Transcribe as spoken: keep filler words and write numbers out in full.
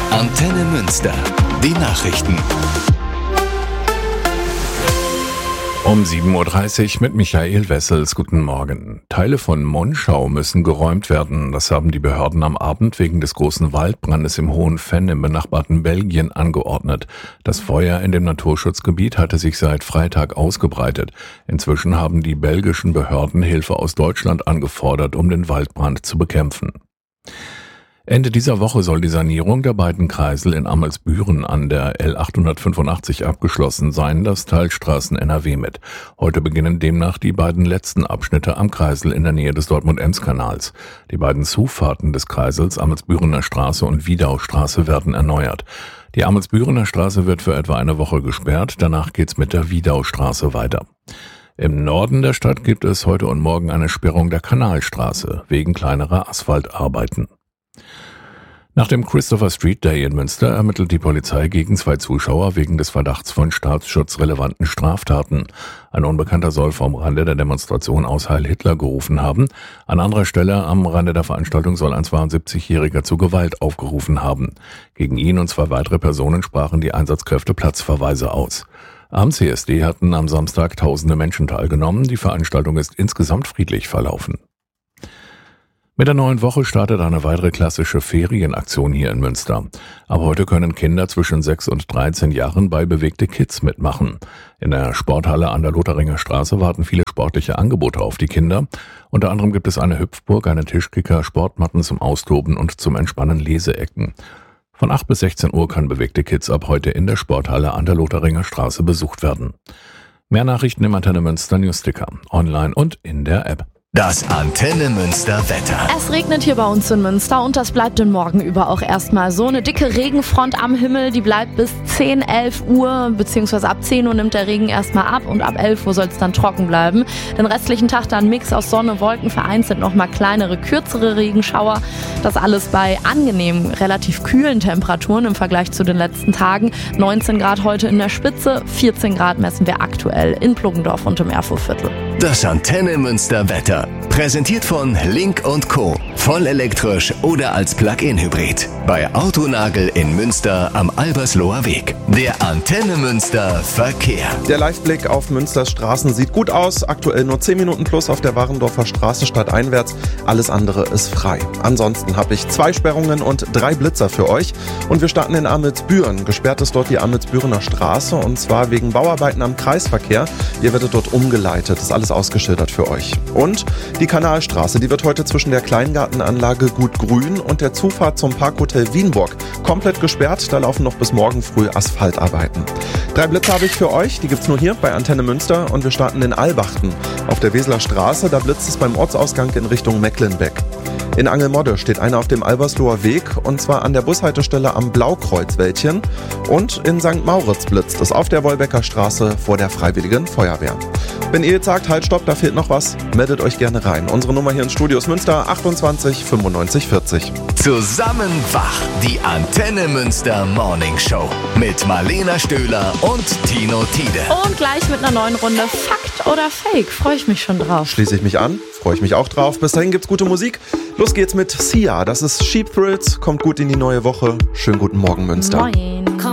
Antenne Münster. Die Nachrichten. Um sieben Uhr dreißig mit Michael Wessels. Guten Morgen. Teile von Monschau müssen geräumt werden. Das haben die Behörden am Abend wegen des großen Waldbrandes im Hohen Venn im benachbarten Belgien angeordnet. Das Feuer in dem Naturschutzgebiet hatte sich seit Freitag ausgebreitet. Inzwischen haben die belgischen Behörden Hilfe aus Deutschland angefordert, um den Waldbrand zu bekämpfen. Ende dieser Woche soll die Sanierung der beiden Kreisel in Amelsbüren an der L achthundertfünfundachtzig abgeschlossen sein, das teilt Straßen N R W mit. Heute beginnen demnach die beiden letzten Abschnitte am Kreisel in der Nähe des Dortmund-Ems-Kanals. Die beiden Zufahrten des Kreisels, Amelsbürener Straße und Wiedaustraße, werden erneuert. Die Amelsbürener Straße wird für etwa eine Woche gesperrt, danach geht's mit der Wiedaustraße weiter. Im Norden der Stadt gibt es heute und morgen eine Sperrung der Kanalstraße wegen kleinerer Asphaltarbeiten. Nach dem Christopher Street Day in Münster ermittelt die Polizei gegen zwei Zuschauer wegen des Verdachts von staatsschutzrelevanten Straftaten. Ein Unbekannter soll vom Rande der Demonstration aus Heil Hitler gerufen haben. An anderer Stelle am Rande der Veranstaltung soll ein zweiundsiebzigjähriger zu Gewalt aufgerufen haben. Gegen ihn und zwei weitere Personen sprachen die Einsatzkräfte Platzverweise aus. Am C S D hatten am Samstag tausende Menschen teilgenommen. Die Veranstaltung ist insgesamt friedlich verlaufen. Mit der neuen Woche startet eine weitere klassische Ferienaktion hier in Münster. Ab heute können Kinder zwischen sechs und dreizehn Jahren bei Bewegte Kids mitmachen. In der Sporthalle an der Lotharinger Straße warten viele sportliche Angebote auf die Kinder. Unter anderem gibt es eine Hüpfburg, eine Tischkicker, Sportmatten zum Austoben und zum Entspannen Leseecken. Von acht bis sechzehn Uhr können Bewegte Kids ab heute in der Sporthalle an der Lotharinger Straße besucht werden. Mehr Nachrichten im Antenne Münster Newsticker, online und in der App. Das Antenne Münster Wetter. Es regnet hier bei uns in Münster und das bleibt den Morgen über auch erstmal so. Eine dicke Regenfront am Himmel, die bleibt bis zehn, elf Uhr, beziehungsweise ab zehn Uhr nimmt der Regen erstmal ab und ab elf Uhr soll es dann trocken bleiben. Den restlichen Tag dann ein Mix aus Sonne, Wolken, vereinzelt nochmal kleinere, kürzere Regenschauer. Das alles bei angenehmen, relativ kühlen Temperaturen im Vergleich zu den letzten Tagen. neunzehn Grad heute in der Spitze, vierzehn Grad messen wir aktuell in Pluggendorf und im Erfurtviertel. Das Antenne Münster Wetter. Präsentiert von Link und Co. Voll elektrisch oder als Plug-in-Hybrid. Bei Autonagel in Münster am Albersloher Weg. Der Antenne Münster Verkehr. Der Liveblick auf Münsters Straßen sieht gut aus. Aktuell nur zehn Minuten plus auf der Warendorfer Straße stadteinwärts. Alles andere ist frei. Ansonsten habe ich zwei Sperrungen und drei Blitzer für euch. Und wir starten in Amelsbüren. Gesperrt ist dort die Amelsbürener Straße und zwar wegen Bauarbeiten am Kreisverkehr. Ihr werdet dort umgeleitet. Das ist alles ausgeschildert für euch. Und die Kanalstraße, die wird heute zwischen der Kleingartenanlage Gut Grün und der Zufahrt zum Parkhotel Wienburg komplett gesperrt. Da laufen noch bis morgen früh Asphaltarbeiten. Drei Blitze habe ich für euch, die gibt's nur hier bei Antenne Münster und wir starten in Albachten. Auf der Weseler Straße, da blitzt es beim Ortsausgang in Richtung Mecklenbeck. In Angelmodde steht einer auf dem Albersloher Weg und zwar an der Bushaltestelle am Blaukreuzwäldchen und in Sankt Mauritz blitzt es auf der Wolbecker Straße vor der Freiwilligen Feuerwehr. Wenn ihr jetzt sagt, halt stopp, da fehlt noch was, meldet euch gerne rein. Unsere Nummer hier ins Studio ist Münster achtundzwanzig fünfundneunzig vierzig. Zusammen wach, die Antenne Münster Morning Show mit Marlena Stöhler und Tino Tiede. Und gleich mit einer neuen Runde Fakt oder Fake, freue ich mich schon drauf. Schließe ich mich an, freue ich mich auch drauf. Bis dahin gibt's gute Musik. Los geht's mit Sia, das ist Sheep Thrills, kommt gut in die neue Woche. Schönen guten Morgen Münster. Moin.